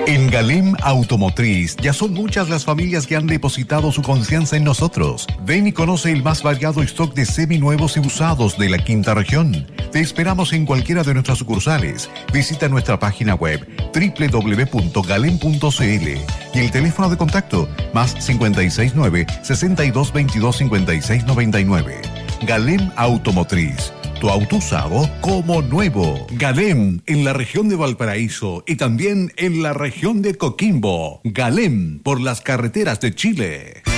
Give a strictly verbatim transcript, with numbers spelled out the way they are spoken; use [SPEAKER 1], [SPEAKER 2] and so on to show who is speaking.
[SPEAKER 1] En Galem Automotriz ya son muchas las familias que han depositado su confianza en nosotros. Ven y conoce el más variado stock de seminuevos y usados de la quinta región. Te esperamos en cualquiera de nuestras sucursales. Visita nuestra página web doble u doble u doble u punto galem punto c l y el teléfono de contacto más cinco seis nueve, seis dos, veintidós, cincuenta y seis noventa y nueve. Galem Automotriz. Tu auto usado como nuevo. Galem en la región de Valparaíso y también en la región de Coquimbo. Galem por las carreteras de Chile.